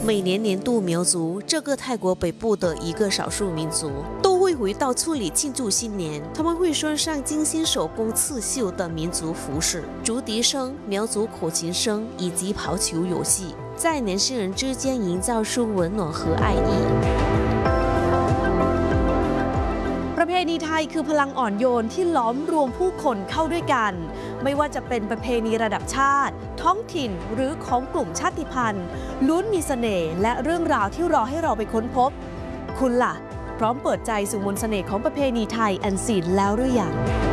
每年年度苗族，这个泰国北部的一个少数民族，都会回到村里庆祝新年。他们会穿上精心手工刺绣的民族服饰、竹笛声、苗族口琴声以及跑球游戏，在年轻人之间营造出温暖和爱意。 ประเพณีไทยคือพลังอ่อนโยนที่ล้อมรวมผู้คนเข้าด้วยกันไม่ว่าจะเป็นประเพณีระดับชาติท้องถิ่นหรือของกลุ่มชาติพันธุ์ล้วนมีเสน่ห์และเรื่องราวที่รอให้เราไปค้นพบคุณล่ะพร้อมเปิดใจสู่มนต์เสน่ห์ของประเพณีไทยอันซีนแล้วหรือยัง